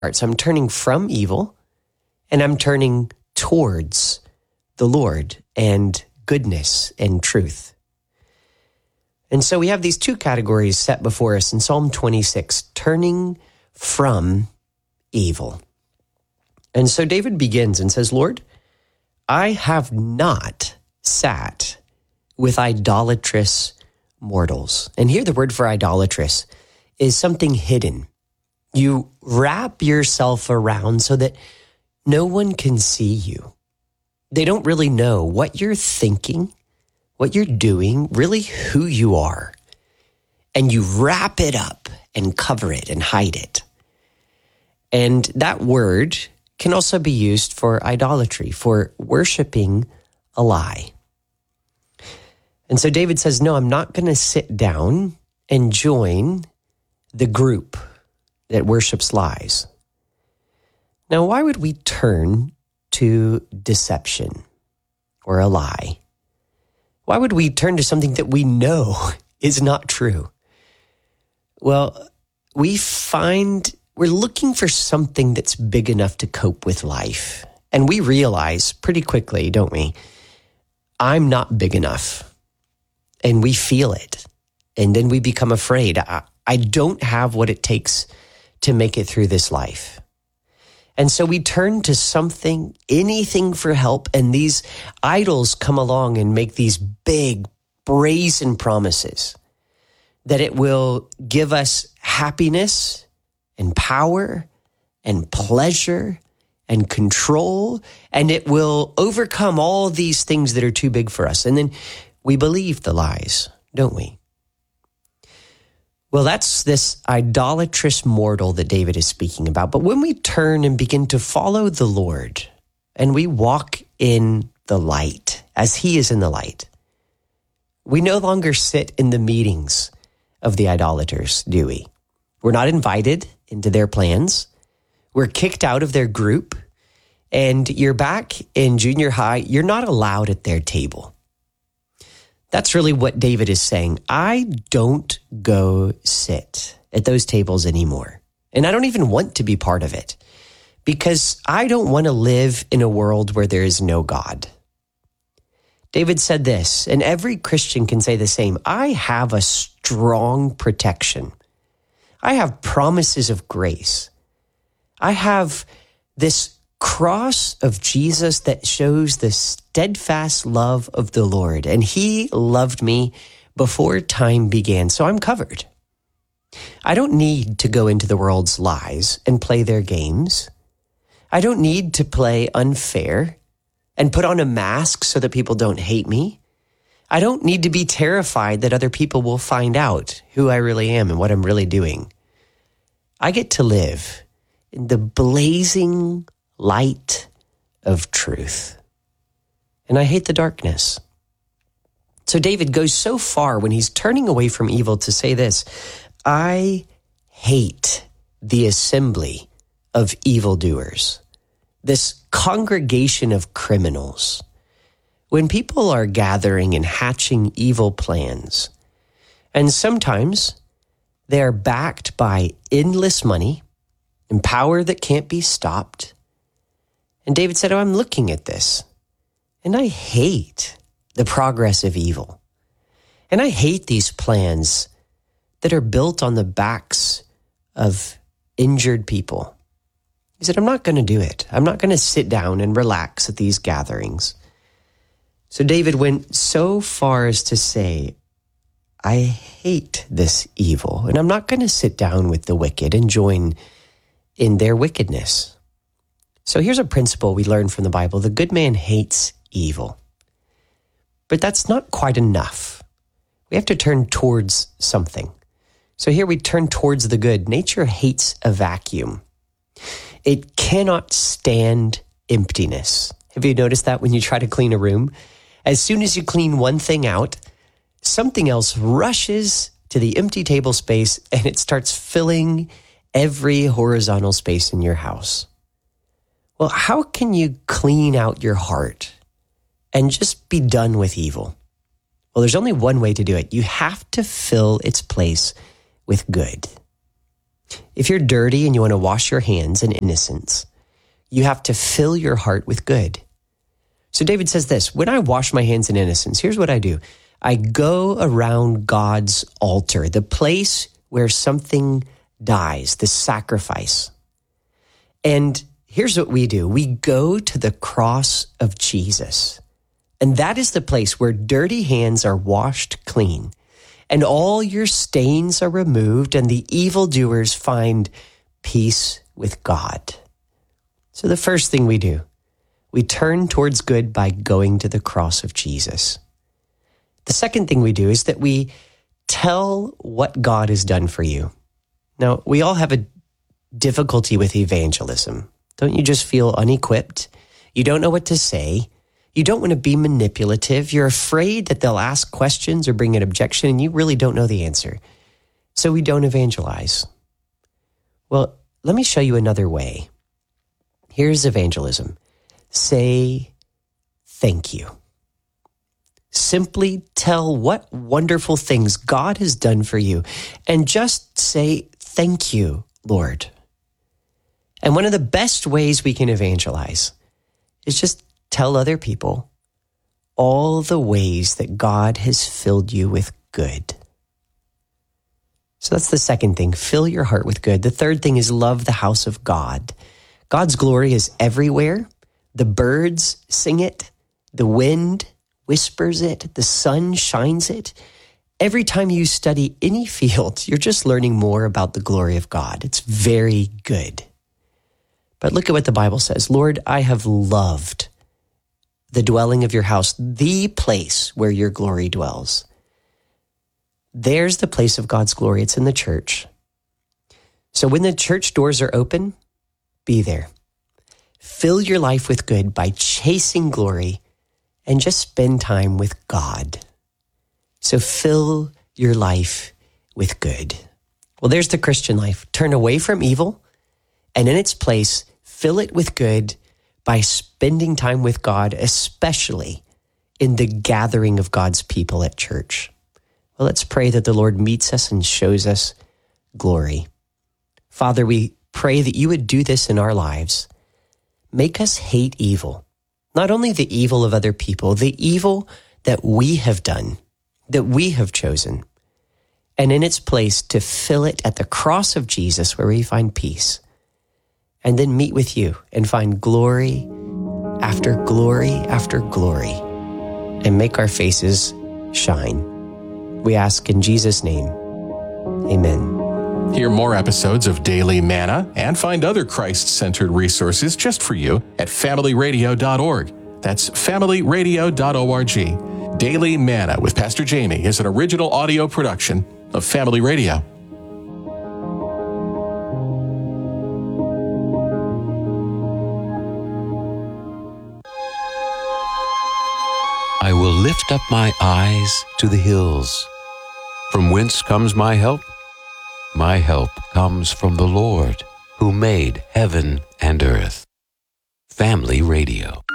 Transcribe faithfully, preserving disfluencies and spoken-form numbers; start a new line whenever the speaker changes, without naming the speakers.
So I'm turning from evil and I'm turning towards the Lord and goodness and truth. And so we have these two categories set before us in Psalm twenty-six, turning from evil. And so David begins and says, Lord, I have not sat with idolatrous mortals. And here the word for idolatrous is something hidden. You wrap yourself around so that no one can see you. They don't really know what you're thinking, what you're doing, really who you are. And you wrap it up and cover it and hide it. And that word can also be used for idolatry, for worshiping a lie. And so David says, no, I'm not going to sit down and join the group that worships lies. Now, why would we turn to deception or a lie? Why would we turn to something that we know is not true? Well, we find we're looking for something that's big enough to cope with life. And we realize pretty quickly, don't we? I'm not big enough. And we feel it. And then we become afraid. I, I don't have what it takes to make it through this life. And so we turn to something, anything for help, and these idols come along and make these big, brazen promises that it will give us happiness and power and pleasure and control, and it will overcome all these things that are too big for us. And then we believe the lies, don't we? Well, that's this idolatrous mortal that David is speaking about. But when we turn and begin to follow the Lord and we walk in the light as he is in the light, we no longer sit in the meetings of the idolaters, do we? We're not invited into their plans. We're kicked out of their group. And you're back in junior high. You're not allowed at their table. That's really what David is saying. I don't go sit at those tables anymore. And I don't even want to be part of it because I don't want to live in a world where there is no God. David said this, and every Christian can say the same. I have a strong protection. I have promises of grace. I have this cross of Jesus that shows the steadfast love of the Lord. And he loved me before time began, so I'm covered. I don't need to go into the world's lies and play their games. I don't need to play unfair and put on a mask so that people don't hate me. I don't need to be terrified that other people will find out who I really am and what I'm really doing. I get to live in the blazing light of truth. And I hate the darkness. So David goes so far when he's turning away from evil to say this, I hate the assembly of evildoers, this congregation of criminals. When people are gathering and hatching evil plans, and sometimes they are backed by endless money and power that can't be stopped. And David said, oh, I'm looking at this, and I hate the progress of evil. And I hate these plans that are built on the backs of injured people. He said, I'm not going to do it. I'm not going to sit down and relax at these gatherings. So David went so far as to say, I hate this evil, and I'm not going to sit down with the wicked and join in their wickedness. So here's a principle we learn from the Bible. The good man hates evil. But that's not quite enough. We have to turn towards something. So here we turn towards the good. Nature hates a vacuum. It cannot stand emptiness. Have you noticed that when you try to clean a room? As soon as you clean one thing out, something else rushes to the empty table space and it starts filling every horizontal space in your house. Well, how can you clean out your heart and just be done with evil? Well, there's only one way to do it. You have to fill its place with good. If you're dirty and you want to wash your hands in innocence, you have to fill your heart with good. So David says this, when I wash my hands in innocence, here's what I do. I go around God's altar, the place where something dies, the sacrifice. And here's what we do. We go to the cross of Jesus. And that is the place where dirty hands are washed clean, and all your stains are removed, and the evildoers find peace with God. So the first thing we do, we turn towards good by going to the cross of Jesus. The second thing we do is that we tell what God has done for you. Now, we all have a difficulty with evangelism. Don't you just feel unequipped? You don't know what to say. You don't want to be manipulative. You're afraid that they'll ask questions or bring an objection, and you really don't know the answer. So we don't evangelize. Well, let me show you another way. Here's evangelism. Say thank you. Simply tell what wonderful things God has done for you, and just say thank you, Lord. And one of the best ways we can evangelize is just tell other people all the ways that God has filled you with good. So that's the second thing, fill your heart with good. The third thing is love the house of God. God's glory is everywhere. The birds sing it. The wind whispers it. The sun shines it. Every time you study any field, you're just learning more about the glory of God. It's very good. But look at what the Bible says. Lord, I have loved the dwelling of your house, the place where your glory dwells. There's the place of God's glory. It's in the church. So when the church doors are open, be there. Fill your life with good by chasing glory and just spend time with God. So fill your life with good. Well, there's the Christian life. Turn away from evil, and in its place, fill it with good by spending time with God, especially in the gathering of God's people at church. Well, let's pray that the Lord meets us and shows us glory. Father, we pray that you would do this in our lives. Make us hate evil, not only the evil of other people, the evil that we have done, that we have chosen, and in its place to fill it at the cross of Jesus where we find peace, and then meet with you and find glory after glory after glory and make our faces shine. We ask in Jesus' name, amen.
Hear more episodes of Daily Manna and find other Christ-centered resources just for you at family radio dot org. That's family radio dot org. Daily Manna with Pastor Jamie is an original audio production of Family Radio.
I will lift up my eyes to the hills. From whence comes my help? My help comes from the Lord, who made heaven and earth. Family Radio.